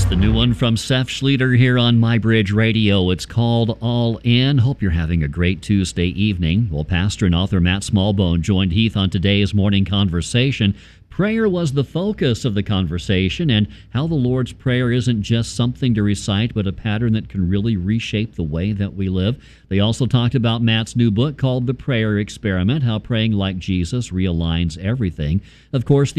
The new one from Seth Schlueter here on MyBridge Radio. It's called All In. Hope you're having a great Tuesday evening. Well, pastor and author Matt Smallbone joined Heath on today's morning conversation. Prayer was the focus of the conversation, and how the Lord's Prayer isn't just something to recite, but a pattern that can really reshape the way that we live. They also talked about Matt's new book called The Prayer Experiment, how praying like Jesus realigns everything. Of course,